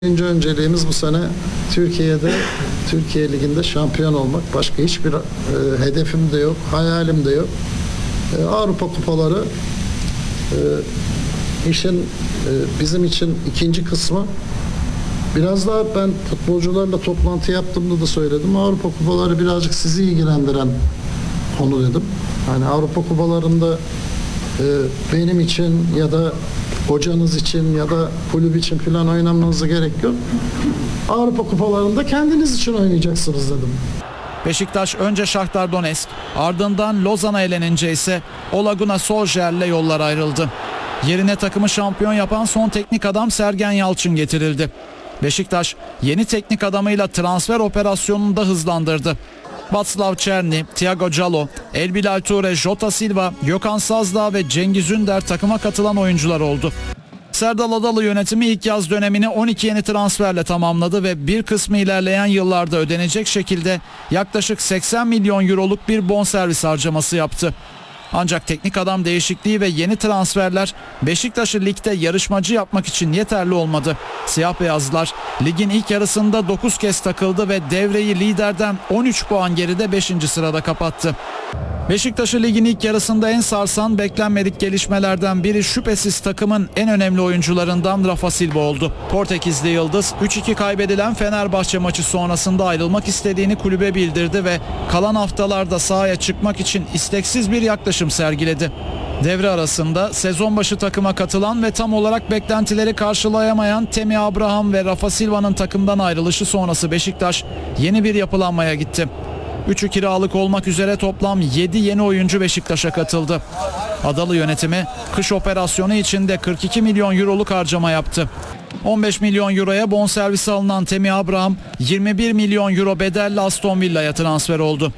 Birinci önceliğimiz bu sene Türkiye Ligi'nde şampiyon olmak. Başka hiçbir hedefim de yok, hayalim de yok. Avrupa kupaları işin bizim için ikinci kısmı. Biraz daha ben futbolcularla toplantı yaptığımda da söyledim. Avrupa kupaları birazcık sizi ilgilendiren konu dedim. Hani Avrupa kupalarında benim için ya da hocanız için ya da kulüp için falan oynamanıza gerek yok. Avrupa kupalarında kendiniz için oynayacaksınız dedim. Beşiktaş önce Shakhtar Donetsk, ardından Lozan'a elenince ise Ole Solskjaer'le yollar ayrıldı. Yerine takımı şampiyon yapan son teknik adam Sergen Yalçın getirildi. Beşiktaş yeni teknik adamıyla transfer operasyonunu da hızlandırdı. Václav Černý, Thiago Djaló, Elbilal Toure, Jota Silva, Gökhan Sazdağ ve Cengiz Ünder takıma katılan oyuncular oldu. Serdal Adalı yönetimi ilk yaz dönemini 12 yeni transferle tamamladı ve bir kısmı ilerleyen yıllarda ödenecek şekilde yaklaşık 80 milyon euroluk bir bonservis harcaması yaptı. Ancak teknik adam değişikliği ve yeni transferler Beşiktaş'ı ligde yarışmacı yapmak için yeterli olmadı. Siyah beyazlılar ligin ilk yarısında 9 kez takıldı ve devreyi liderden 13 puan geride 5. sırada kapattı. Beşiktaş'ı ligin ilk yarısında en sarsan beklenmedik gelişmelerden biri şüphesiz takımın en önemli oyuncularından Rafa Silva oldu. Portekizli yıldız 3-2 kaybedilen Fenerbahçe maçı sonrasında ayrılmak istediğini kulübe bildirdi ve kalan haftalarda sahaya çıkmak için isteksiz bir yaklaşım sergiledi. Devre arasında sezon başı takıma katılan ve tam olarak beklentileri karşılayamayan Temi Abraham ve Rafa Silva'nın takımdan ayrılışı sonrası Beşiktaş yeni bir yapılanmaya gitti. 3'ü kiralık olmak üzere toplam 7 yeni oyuncu Beşiktaş'a katıldı. Adalı yönetimi kış operasyonu içinde 42 milyon euroluk harcama yaptı. 15 milyon euroya bonservisi alınan Temi Abraham 21 milyon euro bedelle Aston Villa'ya transfer oldu.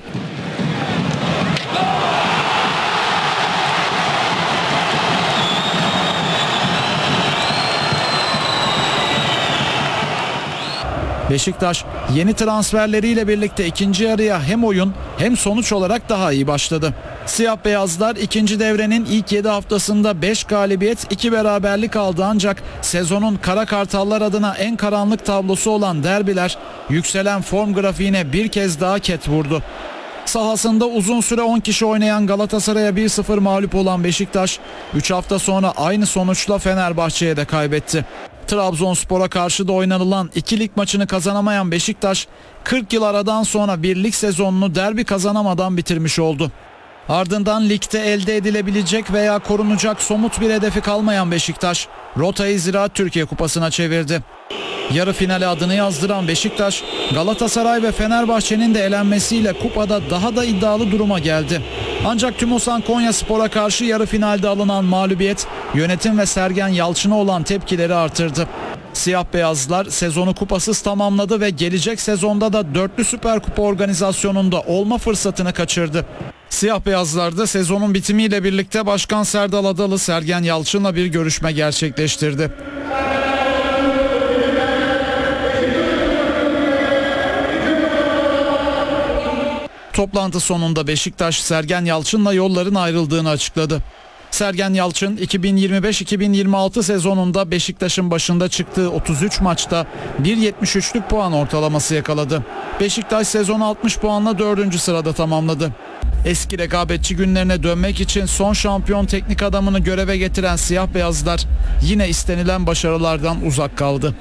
Beşiktaş yeni transferleriyle birlikte ikinci yarıya hem oyun hem sonuç olarak daha iyi başladı. Siyah beyazlar ikinci devrenin ilk 7 haftasında 5 galibiyet 2 beraberlik aldı ancak sezonun Kara Kartallar adına en karanlık tablosu olan derbiler yükselen form grafiğine bir kez daha ket vurdu. Sahasında uzun süre 10 kişi oynayan Galatasaray'a 1-0 mağlup olan Beşiktaş 3 hafta sonra aynı sonuçla Fenerbahçe'ye de kaybetti. Trabzonspor'a karşı da oynanılan 2 lig maçını kazanamayan Beşiktaş 40 yıl aradan sonra bir lig sezonunu derbi kazanamadan bitirmiş oldu. Ardından ligde elde edilebilecek veya korunacak somut bir hedefi kalmayan Beşiktaş rotayı Ziraat Türkiye Kupası'na çevirdi. Yarı finale adını yazdıran Beşiktaş, Galatasaray ve Fenerbahçe'nin de elenmesiyle kupada daha da iddialı duruma geldi. Ancak TÜMOSAN Konyaspor'a karşı yarı finalde alınan mağlubiyet, yönetim ve Sergen Yalçın'a olan tepkileri artırdı. Siyah beyazlılar sezonu kupasız tamamladı ve gelecek sezonda da dörtlü Süper Kupa organizasyonunda olma fırsatını kaçırdı. Siyah beyazlar da sezonun bitimiyle birlikte Başkan Serdal Adalı Sergen Yalçın'la bir görüşme gerçekleştirdi. Toplantı sonunda Beşiktaş Sergen Yalçın'la yolların ayrıldığını açıkladı. Sergen Yalçın 2025-2026 sezonunda Beşiktaş'ın başında çıktığı 33 maçta 1.73'lük puan ortalaması yakaladı. Beşiktaş sezonu 60 puanla 4. sırada tamamladı. Eski rekabetçi günlerine dönmek için son şampiyon teknik adamını göreve getiren siyah beyazlar yine istenilen başarılardan uzak kaldı.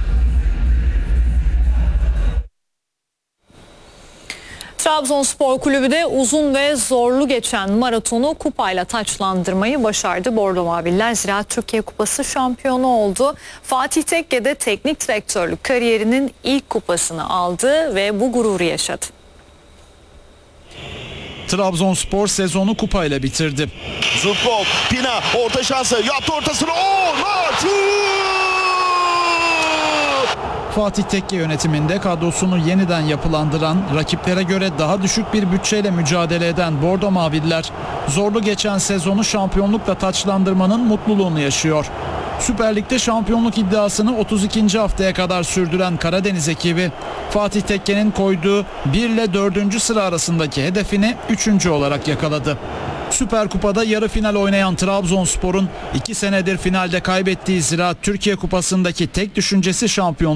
Trabzonspor Kulübü de uzun ve zorlu geçen maratonu kupayla taçlandırmayı başardı. Bordo Maviller Ziraat Türkiye Kupası şampiyonu oldu. Fatih Tekke de teknik direktörlük kariyerinin ilk kupasını aldı ve bu gururu yaşadı. Trabzonspor sezonu kupayla bitirdi. Zubkov, Pina orta şansı yaptı ortasını. Fatih Tekke yönetiminde kadrosunu yeniden yapılandıran, rakiplere göre daha düşük bir bütçeyle mücadele eden Bordo Maviller, zorlu geçen sezonu şampiyonlukla taçlandırmanın mutluluğunu yaşıyor. Süper Lig'de şampiyonluk iddiasını 32. haftaya kadar sürdüren Karadeniz ekibi, Fatih Tekke'nin koyduğu 1 ile 4. sıra arasındaki hedefini 3. olarak yakaladı. Süper Kupa'da yarı final oynayan Trabzonspor'un 2 senedir finalde kaybettiği Ziraat Türkiye Kupası'ndaki tek düşüncesi şampiyon.